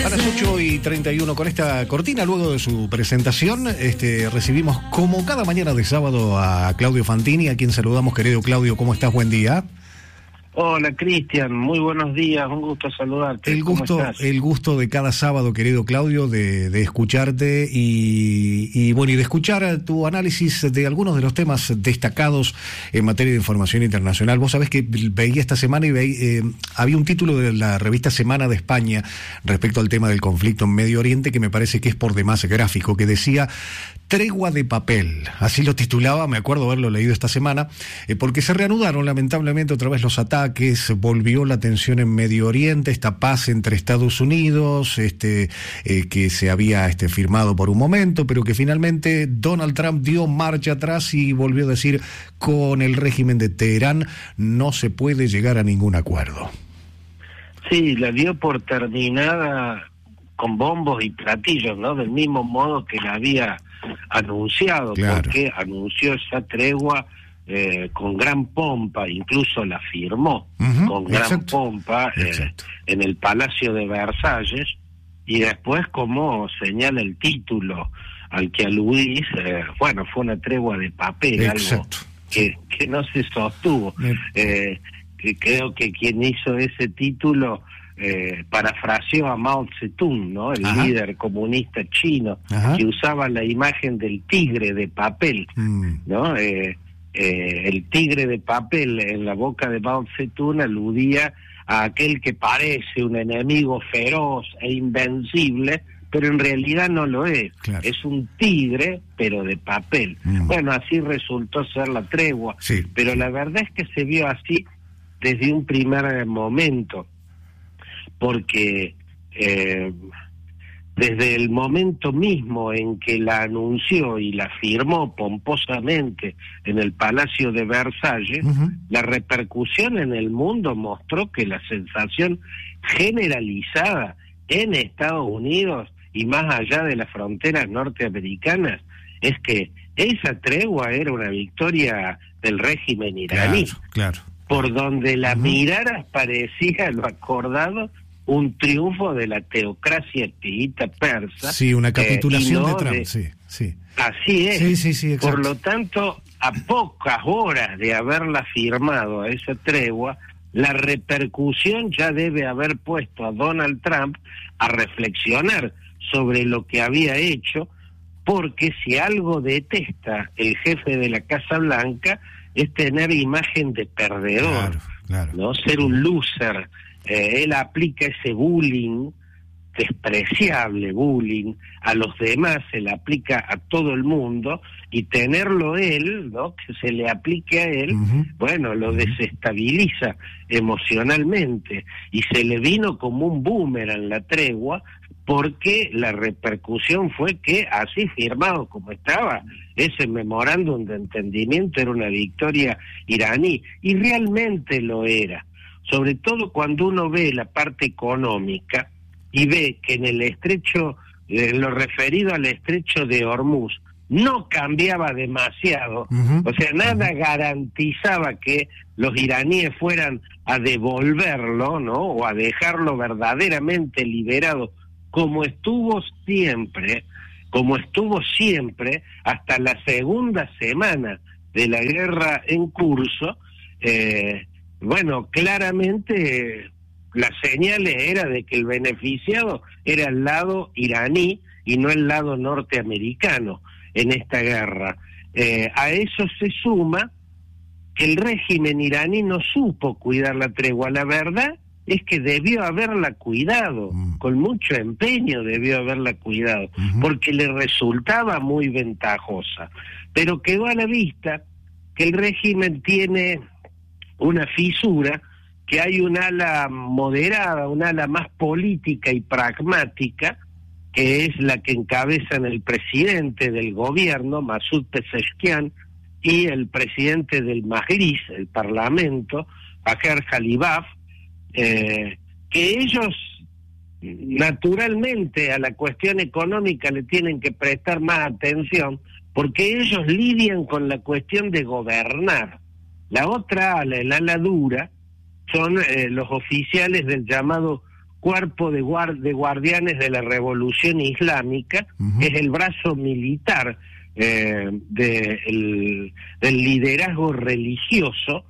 A las 8:31 con esta cortina, luego de su presentación, recibimos como cada mañana de sábado a Claudio Fantini, a quien saludamos. Querido Claudio, ¿cómo estás? Buen día. Hola Cristian, muy buenos días, un gusto saludarte. El gusto de cada sábado, querido Claudio, de escucharte y de escuchar tu análisis de algunos de los temas destacados en materia de información internacional. Vos sabés que veía esta semana y había un título de la revista Semana de España respecto al tema del conflicto en Medio Oriente que me parece que es por demás gráfico, que decía tregua de papel, así lo titulaba, me acuerdo haberlo leído esta semana, porque se reanudaron lamentablemente otra vez los ataques, volvió la tensión en Medio Oriente, esta paz entre Estados Unidos, que se había firmado por un momento, pero que finalmente Donald Trump dio marcha atrás y volvió a decir, con el régimen de Teherán no se puede llegar a ningún acuerdo. Sí, la dio por terminada con bombos y platillos, ¿no? Del mismo modo que la había anunciado, claro. Porque anunció esa tregua con gran pompa, incluso la firmó con gran pompa en el Palacio de Versalles, y después, como señala el título al que aludís, fue una tregua de papel, algo que no se sostuvo. Que creo que quien hizo ese título parafraseó a Mao Zedong, ¿no? El líder comunista chino, que usaba la imagen del tigre de papel, ¿no? El tigre de papel en la boca de Mao Zedong aludía a aquel que parece un enemigo feroz e invencible, pero en realidad no lo es. Claro. Es un tigre, pero de papel. Bueno, así resultó ser la tregua, pero la verdad es que se vio así desde un primer momento, porque desde el momento mismo en que la anunció y la firmó pomposamente en el Palacio de Versalles, la repercusión en el mundo mostró que la sensación generalizada en Estados Unidos y más allá de las fronteras norteamericanas es que esa tregua era una victoria del régimen iraní. Claro. Por donde la miraras parecía lo acordado un triunfo de la teocracia chiita persa. Sí, una capitulación de Trump, sí. Así es. Sí, por lo tanto, a pocas horas de haberla firmado a esa tregua, la repercusión ya debe haber puesto a Donald Trump a reflexionar sobre lo que había hecho, porque si algo detesta el jefe de la Casa Blanca es tener imagen de perdedor, ¿no? Ser un loser. Él aplica ese bullying, despreciable bullying, a los demás, se le aplica a todo el mundo, y tenerlo él, ¿no? Que se le aplique a él, lo desestabiliza emocionalmente, y se le vino como un boomerang la tregua, porque la repercusión fue que, así firmado como estaba, ese memorándum de entendimiento era una victoria iraní, y realmente lo era, sobre todo cuando uno ve la parte económica y ve que en el estrecho, lo referido al estrecho de Hormuz, no cambiaba demasiado, o sea, nada garantizaba que los iraníes fueran a devolverlo, ¿no? O a dejarlo verdaderamente liberado, como estuvo siempre hasta la segunda semana de la guerra en curso. Claramente las señales era de que el beneficiado era el lado iraní y no el lado norteamericano en esta guerra. A eso se suma que el régimen iraní no supo cuidar la tregua. La verdad es que debió haberla cuidado, con mucho empeño debió haberla cuidado, porque le resultaba muy ventajosa. Pero quedó a la vista que el régimen tiene una fisura, que hay un ala moderada, un ala más política y pragmática, que es la que encabezan el presidente del gobierno, Masoud Pezeshkian, y el presidente del Majlis, el parlamento, Baher Khalibaf, que ellos naturalmente a la cuestión económica le tienen que prestar más atención, porque ellos lidian con la cuestión de gobernar. La otra ala, el ala dura, son los oficiales del llamado cuerpo de guardianes de la Revolución Islámica, es el brazo militar del liderazgo religioso,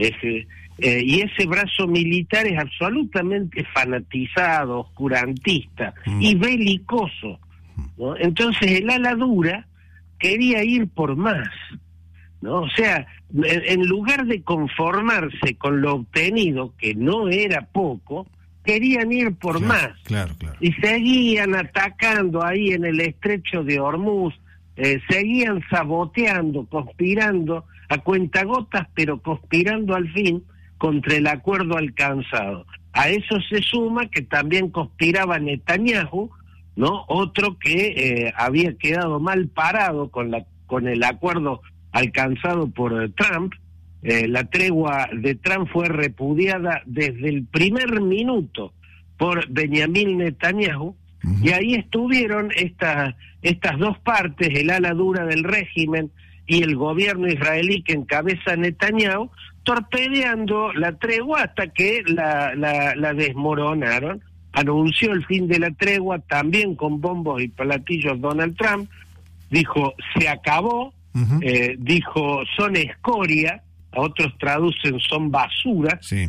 y ese brazo militar es absolutamente fanatizado, oscurantista y belicoso, ¿no? Entonces el ala dura quería ir por más, ¿no? O sea, en lugar de conformarse con lo obtenido, que no era poco, querían ir por más. Claro. Y seguían atacando ahí en el estrecho de Hormuz, seguían saboteando, conspirando a cuentagotas, pero conspirando al fin contra el acuerdo alcanzado. A eso se suma que también conspiraba Netanyahu, ¿no? Otro que había quedado mal parado con el acuerdo alcanzado por Trump. La tregua de Trump fue repudiada desde el primer minuto por Benjamin Netanyahu, y ahí estuvieron estas dos partes, el ala dura del régimen y el gobierno israelí que encabeza Netanyahu, torpedeando la tregua hasta que la desmoronaron. Anunció el fin de la tregua también con bombos y platillos Donald Trump, dijo se acabó, dijo son escoria, a otros traducen son basura, sí.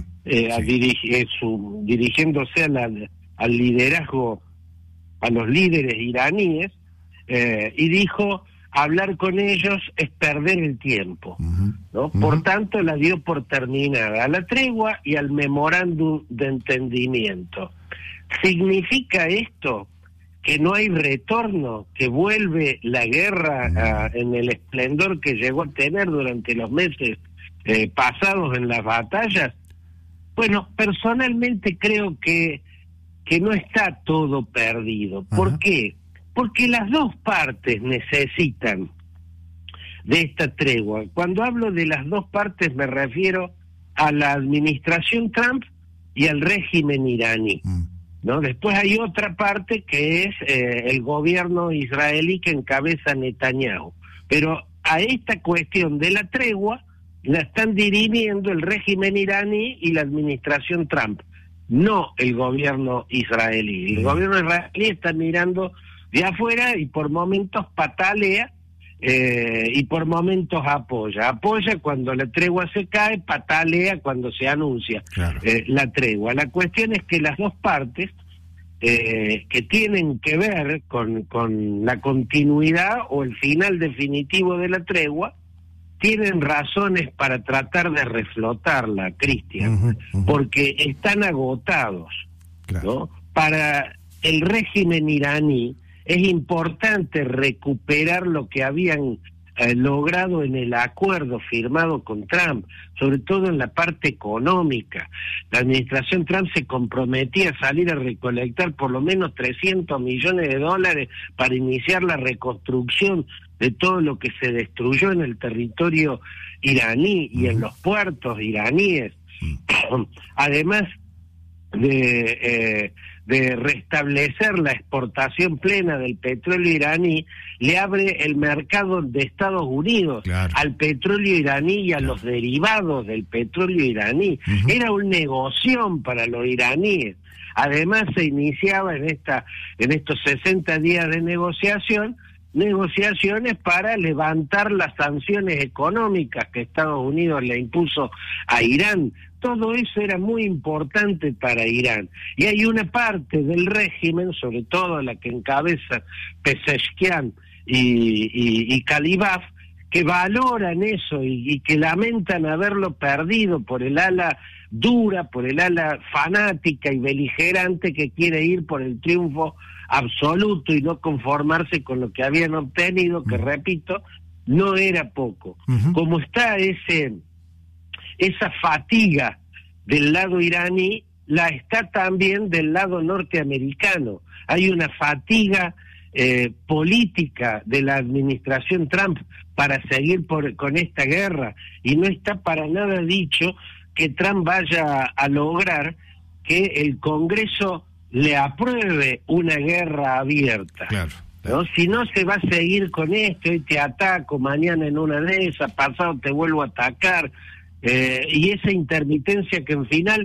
Dirigiéndose al liderazgo, a los líderes iraníes, y dijo hablar con ellos es perder el tiempo, ¿no? Por tanto la dio por terminada a la tregua y al memorándum de entendimiento. ¿Significa esto que no hay retorno, que vuelve la guerra en el esplendor que llegó a tener durante los meses pasados en las batallas? Bueno, personalmente creo que no está todo perdido. ¿Por qué? Porque las dos partes necesitan de esta tregua. Cuando hablo de las dos partes me refiero a la administración Trump y al régimen iraní, ¿no? Después hay otra parte que es el gobierno israelí que encabeza Netanyahu. Pero a esta cuestión de la tregua la están dirimiendo el régimen iraní y la administración Trump, no el gobierno israelí. El gobierno israelí está mirando de afuera y por momentos patalea y por momentos apoya cuando la tregua se cae, patalea cuando se anuncia la tregua. La cuestión es que las dos partes que tienen que ver con la continuidad o el final definitivo de la tregua tienen razones para tratar de reflotarla, Cristian, porque están agotados, ¿no? Para el régimen iraní es importante recuperar lo que habían logrado en el acuerdo firmado con Trump, sobre todo en la parte económica. La administración Trump se comprometía a salir a recolectar por lo menos $300 millones para iniciar la reconstrucción de todo lo que se destruyó en el territorio iraní y en los puertos iraníes, además de restablecer la exportación plena del petróleo iraní, le abre el mercado de Estados Unidos al petróleo iraní y a los derivados del petróleo iraní. Era un negocio para los iraníes. Además se iniciaba en estos 60 días de negociaciones para levantar las sanciones económicas que Estados Unidos le impuso a Irán. Todo eso era muy importante para Irán. Y hay una parte del régimen, sobre todo la que encabeza Pezeshkian y Kalibaf, que valoran eso y que lamentan haberlo perdido por el ala dura, por el ala fanática y beligerante que quiere ir por el triunfo absoluto y no conformarse con lo que habían obtenido, que repito, no era poco. Como está esa fatiga del lado iraní, la está también del lado norteamericano. Hay una fatiga política de la administración Trump para seguir con esta guerra, y no está para nada dicho que Trump vaya a lograr que el Congreso le apruebe una guerra abierta. ¿No? Si no, se va a seguir con esto, hoy te ataco, mañana en una de esas, pasado te vuelvo a atacar, y esa intermitencia que en final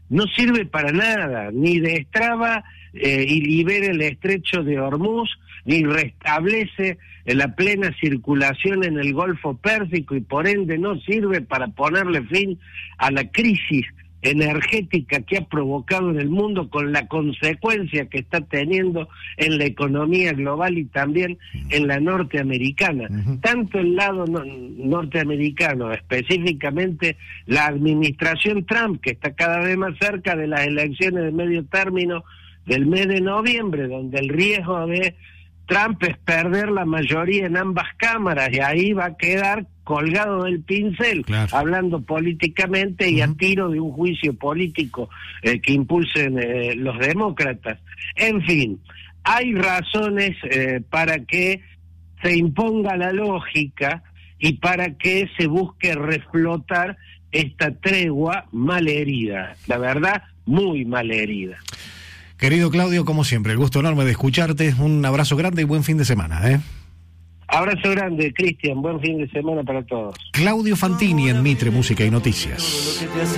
no sirve para nada, ni destraba y libera el estrecho de Hormuz, ni restablece la plena circulación en el Golfo Pérsico y por ende no sirve para ponerle fin a la crisis energética que ha provocado en el mundo, con la consecuencia que está teniendo en la economía global y también en la norteamericana. Tanto el lado norteamericano, específicamente la administración Trump, que está cada vez más cerca de las elecciones de medio término del mes de noviembre, donde el riesgo de Trump es perder la mayoría en ambas cámaras y ahí va a quedar colgado del pincel, claro, hablando políticamente y a tiro de un juicio político que impulsen los demócratas. En fin, hay razones para que se imponga la lógica y para que se busque reflotar esta tregua malherida, la verdad, muy malherida. Querido Claudio, como siempre, el gusto enorme de escucharte. Un abrazo grande y buen fin de semana, Abrazo grande, Cristian. Buen fin de semana para todos. Claudio Fantini en Mitre Música y Noticias.